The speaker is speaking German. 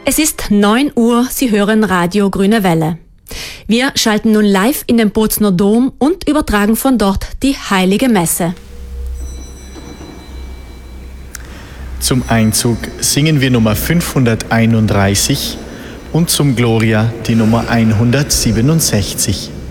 Es ist 9 Uhr, Sie hören Radio Grüne Welle. Wir schalten nun live in den Bozner Dom und übertragen von dort die Heilige Messe. Zum Einzug singen wir Nummer 531 und zum Gloria die Nummer 167.